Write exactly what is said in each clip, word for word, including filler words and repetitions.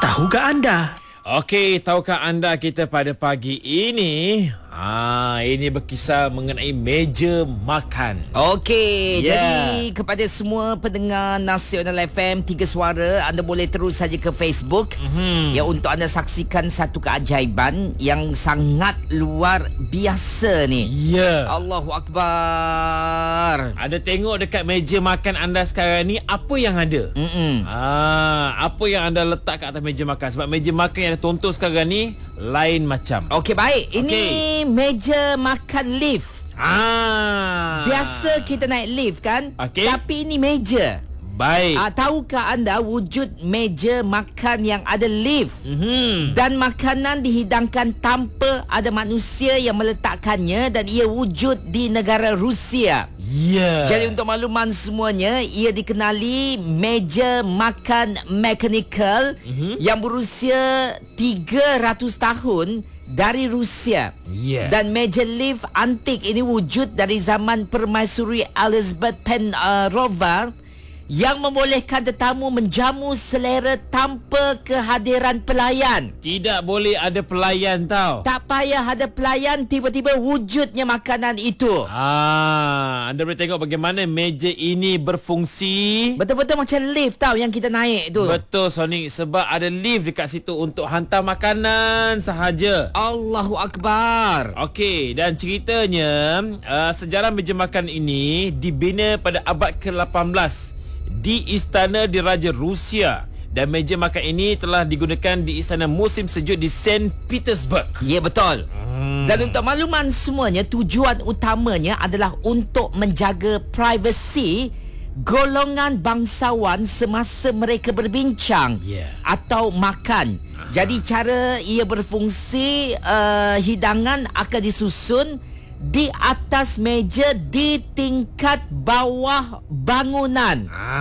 Tahukah anda? Okey, tahukah anda kita pada pagi ini Ah, ini berkisar mengenai meja makan. Okey, Yeah. jadi kepada semua pendengar Nasional F M Tiga Suara, anda boleh terus saja ke Facebook mm-hmm. ya, untuk anda saksikan satu keajaiban yang sangat luar biasa ni. Ya. Yeah. Allahu Akbar. Ada tengok dekat meja makan anda sekarang ni apa yang ada? Mm-mm. Ah, apa yang anda letak kat atas meja makan? Sebab meja makan yang anda tonton sekarang ni lain macam. Okey, baik. Ini Okey. meja makan lift. Ah. Biasa kita naik lift kan? Okey. Tapi ini meja. Baik. Ah, tahukah anda wujud meja makan yang ada lift Mhm. dan makanan dihidangkan tanpa ada manusia yang meletakkannya, dan ia wujud di negara Rusia. Ya. Jadi untuk makluman semuanya, ia dikenali meja makan mechanical Mhm. yang berusia tiga ratus tahun dari Rusia. Ya. Dan meja lift antik ini wujud dari zaman Permaisuri Elizabeth Penrova yang membolehkan tetamu menjamu selera tanpa kehadiran pelayan. Tidak boleh ada pelayan tau. Tak payah ada pelayan, tiba-tiba wujudnya makanan itu. Ah, anda boleh tengok bagaimana meja ini berfungsi. Betul-betul macam lift tau yang kita naik tu. Betul Sonic, sebab ada lift dekat situ untuk hantar makanan sahaja. Allahu Akbar. Okey, dan ceritanya uh, sejarah meja makan ini dibina pada abad ke lapan belas di istana diraja Rusia, dan meja makan ini telah digunakan di istana musim sejuk di Saint Petersburg. Ya, betul. Hmm. Dan untuk makluman semuanya, tujuan utamanya adalah untuk menjaga privasi golongan bangsawan semasa mereka berbincang Yeah. atau makan. Aha. Jadi cara ia berfungsi, uh, hidangan akan disusun di atas meja di tingkat bawah bangunan.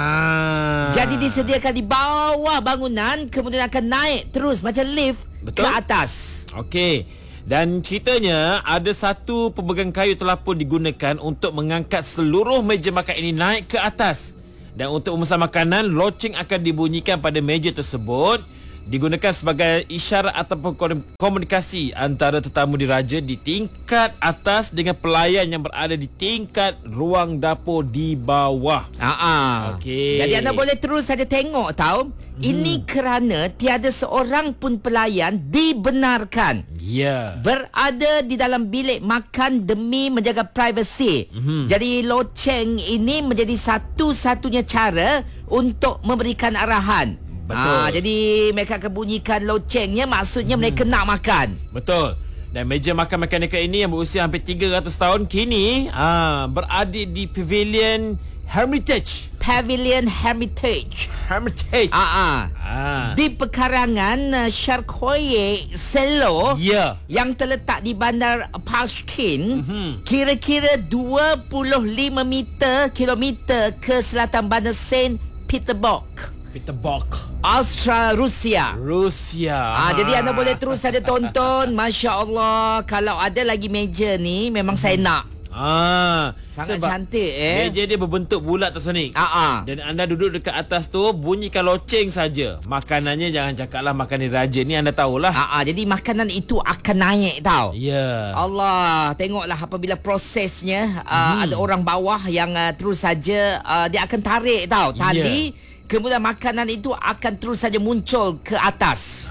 Ah. Jadi disediakan di bawah bangunan, kemudian akan naik terus macam lift. Betul. Ke atas. Okey. Dan ceritanya ada satu pemegang kayu telah pun digunakan untuk mengangkat seluruh meja makan ini naik ke atas. Dan untuk memesan makanan, loceng akan dibunyikan pada meja tersebut, digunakan sebagai isyarat ataupun komunikasi antara tetamu diraja di tingkat atas dengan pelayan yang berada di tingkat ruang dapur di bawah. Ah, Okey. Jadi anda boleh terus saja tengok tahu. Hmm. Ini kerana tiada seorang pun pelayan dibenarkan Ya. berada di dalam bilik makan demi menjaga privasi. Mhm. Jadi loceng ini menjadi satu-satunya cara untuk memberikan arahan. Betul. Ah, jadi mereka akan bunyikan locengnya, maksudnya hmm. mereka nak makan. Betul. Dan meja makan mekanikal ini yang berusia hampir tiga ratus tahun kini ah, berada di Pavilion Hermitage. Pavilion Hermitage. Hermitage. Ah, ah. Ah. Di pekarangan uh, Sharkoye Selo, Ya. yang terletak di bandar Pashkin, Mhm. kira-kira dua puluh lima meter kilometer ke selatan bandar Saint Petersburg, Petersburg. Austria, Rusia. Rusia. Ah, jadi anda boleh terus saja tonton. Masya Allah, kalau ada lagi meja ni, memang saya nak. Ah, Sangat sebab cantik eh. meja dia berbentuk bulat tu Sonic. Ah, ah. Dan anda duduk dekat atas tu, bunyikan loceng saja. Makanannya jangan cakaplah makanan raja ni, anda tahulah. Ah, ah. Jadi makanan itu akan naik tau. Ya. Allah, tengoklah apabila prosesnya uh, Hmm. ada orang bawah yang uh, terus saja uh, dia akan tarik tau tali, Ya. kemudian makanan itu akan terus saja muncul ke atas.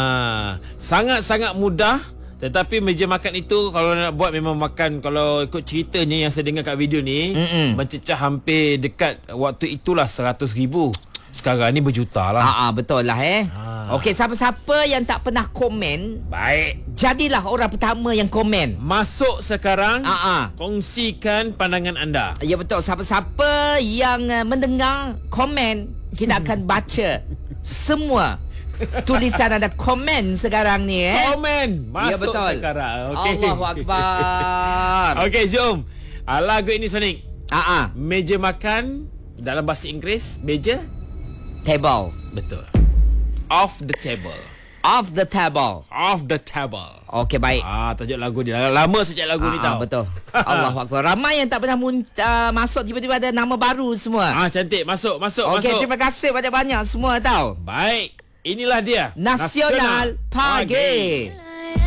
Ah, sangat-sangat mudah. Tetapi meja makan itu kalau nak buat memang makan, kalau ikut ceritanya yang saya dengar kat video ni, Mm-mm. mencecah hampir dekat waktu itulah seratus ribu. Sekarang ni berjuta lah. Ah, ah betul lah eh. Ah. Okey, siapa-siapa yang tak pernah komen, Baik. jadilah orang pertama yang komen. Masuk sekarang. Ah, ah. Kongsikan pandangan anda. Ya betul, siapa-siapa yang uh, mendengar komen, kita akan baca semua tulisan anda komen sekarang ni eh. Komen. Masuk Ya, betul. sekarang. Okay. Allahu Akbar. Okey, jom. Ah, lagu ini Sonic. Ah, ah. Meja makan dalam bahasa Inggeris, meja. Table. Betul. Off the table. Off the table. Off the table. Okey, baik. Ah, tajuk lagu dia. Lama sejak lagu Ah, ni ah, tau. betul. Allahu Akbar. Ramai yang tak pernah mun- uh, masuk, tiba-tiba ada nama baru semua. Ah, cantik. Masuk, masuk, Okey, masuk. terima kasih banyak-banyak semua tau. Baik. inilah dia Nasional Pagi.